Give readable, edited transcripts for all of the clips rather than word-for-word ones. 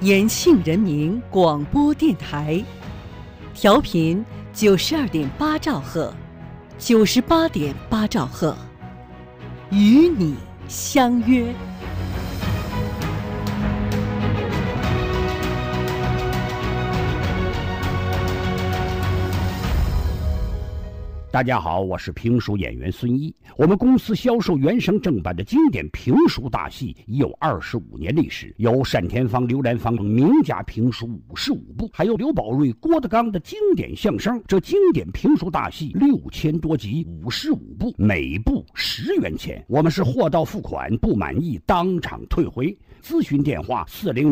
延庆人民广播电台，调频92.8兆赫，98.8兆赫，与你相约。 大家好，我是评书演员孙一。我们公司销售原声正版的经典评书大戏已有25年历史，有单田芳、刘兰芳名家评书55部，还有刘宝瑞、郭德纲的经典相声。这经典评书大戏6000多集，55部，每部10元钱。我们是货到付款，不满意当场退回。咨询电话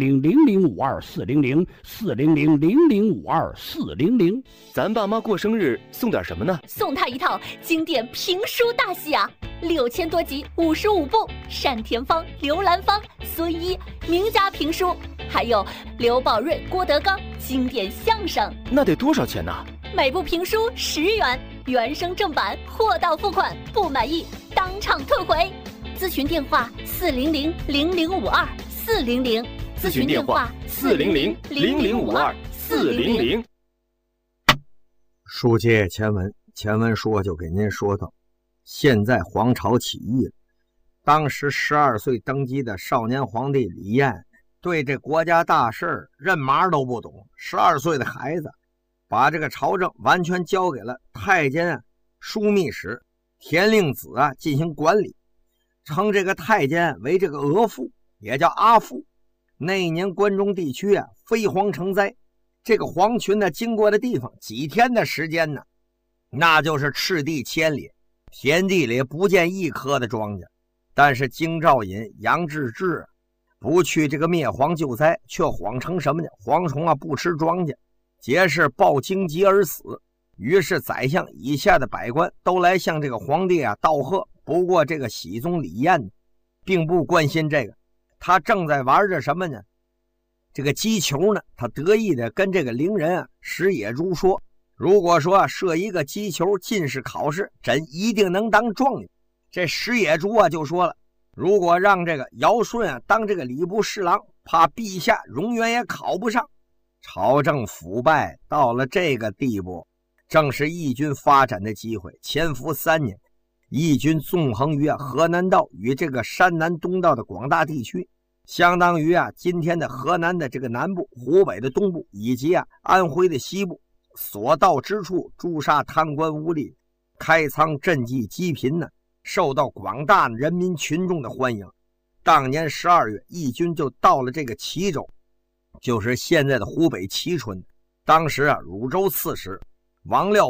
400-0052-400，400-0052-400。 咱爸妈过生日送点什么呢？ 送他一套经典评书大戏啊，6000多集，55部，单田芳、刘兰芳、孙一名家评书，还有刘宝瑞、郭德纲经典相声。 那得多少钱呢？ 每部评书10元，原声正版，货到付款，不满意当场退回。咨询电话400-0052-400， 咨询电话400-0052-400。 书接前文，前文说就给您说到，现在黄巢起义了。当时12岁登基的少年皇帝李彦对这国家大事任马都不懂，12岁的孩子把这个朝政完全交给了太监枢密使田令子进行管理，称这个太监为这个额驸，也叫阿驸。那一年关中地区飞蝗成灾，这个蝗群经过的地方几天的时间呢，那就是赤地千里，田地里不见一棵的庄稼。但是京兆尹杨志志不去这个灭蝗救灾，却谎称什么呢？蝗虫不吃庄稼，皆是抱荆棘而死。于是宰相以下的百官都来向这个皇帝道贺。不过这个熹宗李彦并不关心这个，他正在玩着什么呢？这个击球呢，他得意的跟这个伶人石野猪说，如果说射一个击球进士考试，朕一定能当状元。这石野猪就说了，如果让这个尧舜当这个礼部侍郎，怕陛下永远也考不上。朝政腐败到了这个地步，正是义军发展的机会。潜伏3年，义军纵横于河南道与这个山南东道的广大地区，相当于今天的河南的这个南部、湖北的东部以及安徽的西部，所到之处诛杀贪官污吏，开仓赈济积贫呢，受到广大人民群众的欢迎。当年12月，义军就到了这个齐州，就是现在的湖北蕲春。当时汝州刺史王廖